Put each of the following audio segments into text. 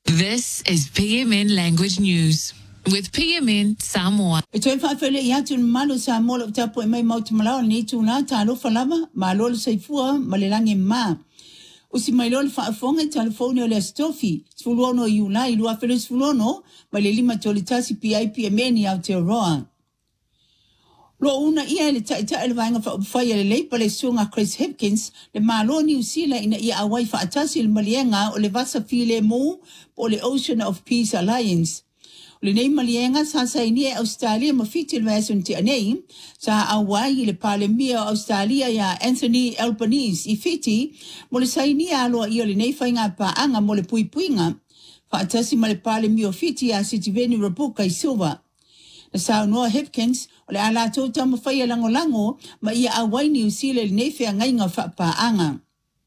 This is PMN Language News with PMN Samoa. Ito e whawhele I atu malo sa mola o tapo e mai mautu malao ni tūna tālo whalama ma lolo saifua ma le lange ma. Usi mai lolo whaafonga I telefoni o le astofi, sfuluono I ulai lua whele sfuluono ma le lima tolitasi PMN I Aotearoa. Lo una ia le taita le vainga whaupawhai le leipa le sunga Chris Hipkins le malo New Zealand ina ia awai whaatasi le malienga o le vasa file mo o le Ocean of Peace Alliance. Le nei malienga sa saini Australia mafiti le vasun ti anei sa awai le palemia Australia ya Anthony Albanese I fiti mo le saini alo I le nei whainga paanga mo le puipuinga whaatasi ma le palemia fiti ya Sitiveni Rabuka I Silva. Na sa noa Hipkins o le ala tau tama whaia lango ma ia awai New Zealand nei whea ngainga whapaanga.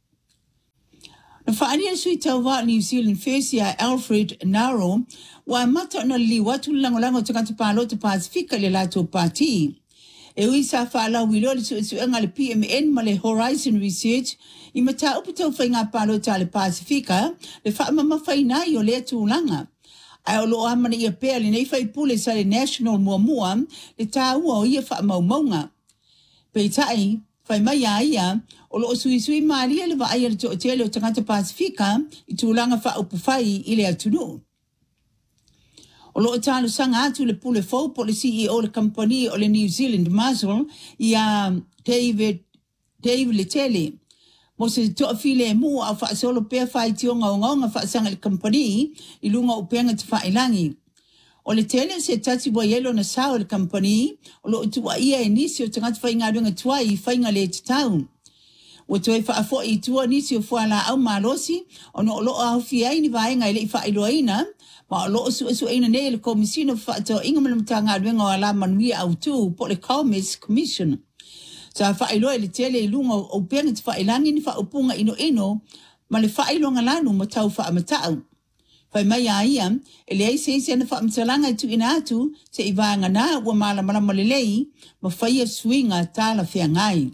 Na whaania sui tau wā New Zealand Whesia Alfred Naro wa mata na li watu lango tukata palo te Pasifika le lato pati. E ui sa whaala wilo le suenga le PMN ma le Horizon Research I mata uputau whainga palo ta le Pasifika le whaamama whaina I o lea tūlanga. Ai o loa mana ia pea le nei whai pule sa le National Muamua le tā ua o ia wha maumaunga. Pei tai, whai mai a ia, o loo sui maalia le wa aia le to tele o tangata Pasifika I tūlanga wha upawhai I le atunu. O loo tālu sanga atu le pule fau po le CEO le company o le New Zealand Muzzle ia David Letele. Mo se toa file mu a wha solo pea whai tionga o ngaunga wha sanga le company I lunga upenga te whailangi. O le tele se tati wa yelo na sao le company o lo utua ia e nisi o tangata whainga runga tuai whainga le te tau. O toi whaafo I tua nisi o whaala au malosi o no o lo au fiai ni vaenga I le I whailoaina ma o lo o su eina nei le komisino whaatoa inga malamtanga runga o ala manuia au tu po le Commerce Commission. Sa whaeloa le tele I lunga o penga te whaelangi ni whaupunga ino ma le whaelonga lanu ma tau whaamatau. Whai mai a ia, e le aise ana whaamatalanga I tu ina atu se I vaanga na ua malama le lei ma whaia swinga tāla whea ngai.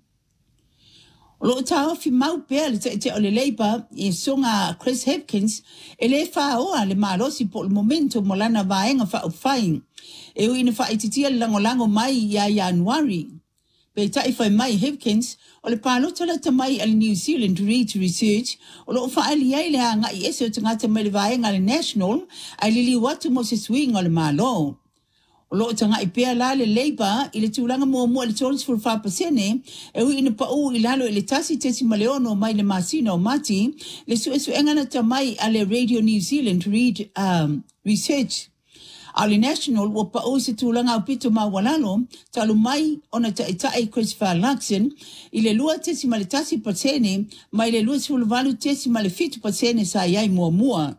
O loo tāo fi mau pēr le te o le leipa I sunga Chris Hipkins e le whaoa le maalosi po le momento mo lana vaenga whaupwhai. E ui ina whaititia le lango mai ia Januari. Pe tai whai mai Hipkins, o le pālota la tamai al New Zealand Research, o lo whaali ai le hanga I ese o tangata mai le vaenga le National, ai lili watu mo se swing o le malo. O lo tanga I pēr la le Labour, I le tūlanga mua le tōlis for 5%, e ui ina pau I lalo I le tasi tesi maleono mai le masino mati, le suengana tamai a le Radio New Zealand Research. A le National wa pao se tūlanga o pito mawalalo, talu mai ona tae Christopher Luxon, I le lua tesi ma le tasi patene, mai le lua sulvalu tesi ma le fitu patene sa iai mua.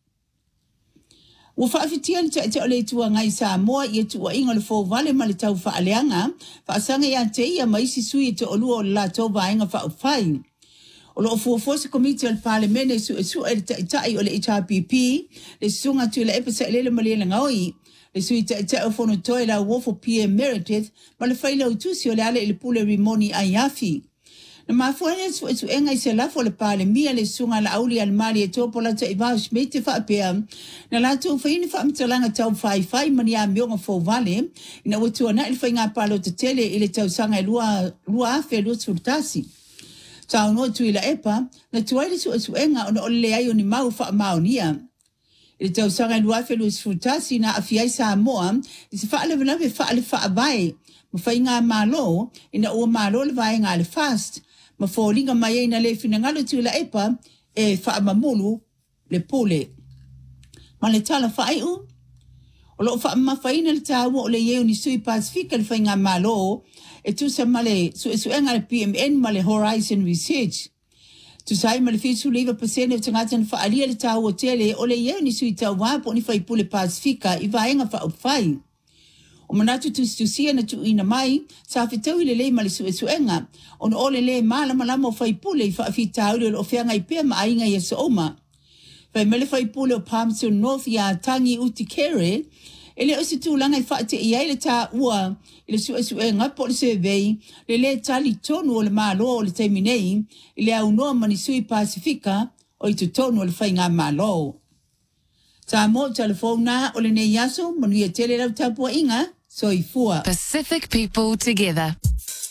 Wa whaafitia le tae o le tua ngai sa moa I tua inga le fō vale ma le tau whaaleanga, whaasanga ia te ia maisi sui te olua o la tau vaenga whaupwhai. O lo fuafosa komiti al parlemene su e tai o le HRPP, le sunga tu le epesa ele malele ngaoi, le sui tai o fono toi la wofo PM Meredith, ma le whaila utusi o le ale le pule rimoni a yafi. Na mafuane su enga I se lafo le parlemia le sunga la auli al mali e topo la tai vau smete whaapea, na la tu whaini whaamtalanga tau whai mani a mionga fo vale, ina watua na il whainga palo te tele I le tau sanga lua afe lua surtasi. Tau no tu ila epa, na tuaile su enga ona ole ai o ni mau wha maunia. Ile tau sanga lua whelu sfutasi na afiai sa moa, I se whaale wanawe whaale whaabai, ma whainga malo, ina ua malo le vai ngā le fast, ma whōlinga mai e na le whingalo tu ila epa, e whaamamulu le pole. Ma le tala whaiu, o lo whaamawhaina le tāua o le yeo ni sui Pasifika le whainga malo, e tu sa male suenga le PMN ma le Horizon Research. Tu sai ma le fitu liva pasene o tangata na whaalia le tau o tele o le iau ni sui tau wapo ni whai pule Pasifika I vaenga whaupwhai. O manatu tu sia na tu ina mai, sa whitau I le lei ma le suenga, o na ole le malama o whai pule I whaafitau le o whianga I pia ma ainga I sa oma. Whai mele whai pule o Palmerston North ia tangi uti kere, ele o se tūlanga I whaate I aile tā ua, I le suenga po le survey, le tali tonu o le malo o le taiminei, I le au noa mani sui Pasifika, o I tu tonu o le whainga malo. Sa mo telefona o le nei aso manuia tele lau tapua inga soifua. Pacific people together.